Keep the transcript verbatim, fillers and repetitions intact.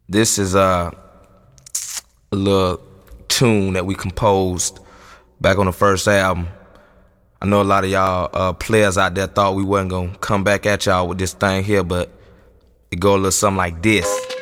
This is uh, a little tune that we composed back on the first album. I know a lot of y'all uh, players out there thought we wasn't gonna come back at y'all with this thing here, but it go a little something like this.